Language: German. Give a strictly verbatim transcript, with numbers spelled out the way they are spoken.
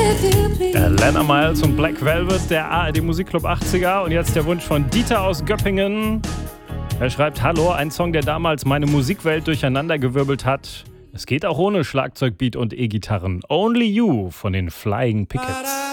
Äh, Lana Miles und Black Velvet, der A R D Musikclub achtziger. Und jetzt der Wunsch von Dieter aus Göppingen. Er schreibt: Hallo, ein Song, der damals meine Musikwelt durcheinandergewirbelt hat. Es geht auch ohne Schlagzeugbeat und E-Gitarren. Only You von den Flying Pickets.